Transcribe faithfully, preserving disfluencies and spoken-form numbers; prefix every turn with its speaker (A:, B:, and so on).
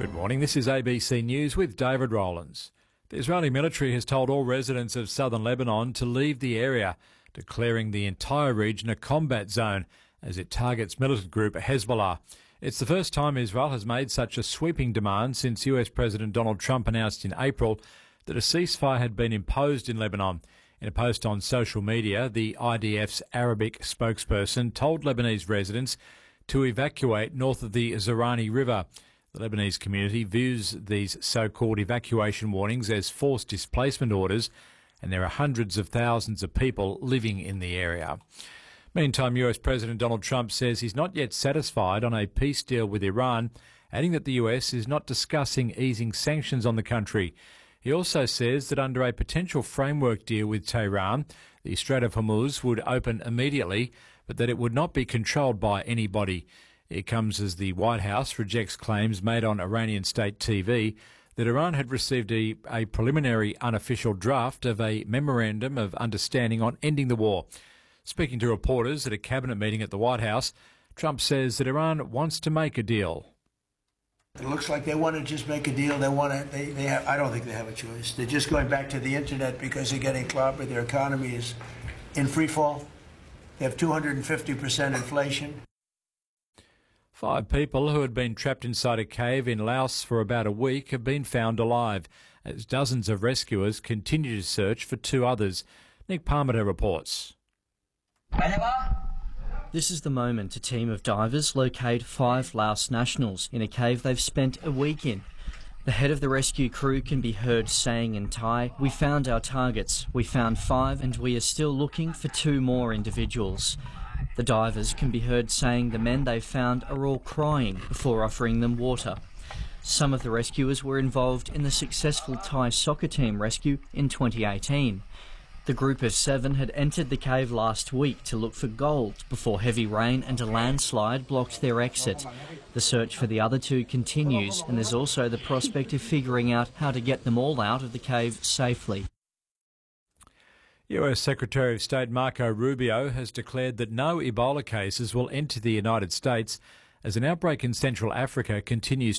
A: Good morning, this is A B C News with David Rowlands. The Israeli military has told all residents of southern Lebanon to leave the area, declaring the entire region a combat zone as it targets militant group Hezbollah. It's the first time Israel has made such a sweeping demand since U S President Donald Trump announced in April that a ceasefire had been imposed in Lebanon. In a post on social media, the I D F's Arabic spokesperson told Lebanese residents to evacuate north of the Zerani River. The Lebanese community views these so-called evacuation warnings as forced displacement orders, and there are hundreds of thousands of people living in the area. Meantime, U S President Donald Trump says he's not yet satisfied on a peace deal with Iran, adding that the U S is not discussing easing sanctions on the country. He also says that under a potential framework deal with Tehran, the Strait of Hormuz would open immediately, but that it would not be controlled by anybody. It comes as the White House rejects claims made on Iranian state T V that Iran had received a, a preliminary unofficial draft of a memorandum of understanding on ending the war. Speaking to reporters at a cabinet meeting at the White House, Trump says that Iran wants to make a deal.
B: It looks like they want to just make a deal. They want to. They, they have, I don't think they have a choice. They're just going back to the internet because they're getting clobbered. Their economy is in free fall. They have two hundred fifty percent inflation.
A: Five people who had been trapped inside a cave in Laos for about a week have been found alive, as dozens of rescuers continue to search for two others. Nick Parmiter reports.
C: This is the moment a team of divers locate five Laos nationals in a cave they've spent a week in. The head of the rescue crew can be heard saying in Thai, "We found our targets. We found five and we are still looking for two more individuals." The divers can be heard saying the men they found are all crying before offering them water. Some of the rescuers were involved in the successful Thai soccer team rescue in twenty eighteen. The group of seven had entered the cave last week to look for gold before heavy rain and a landslide blocked their exit. The search for the other two continues, and there's also the prospect of figuring out how to get them all out of the cave safely.
A: U S Secretary of State Marco Rubio has declared that no Ebola cases will enter the United States as an outbreak in Central Africa continues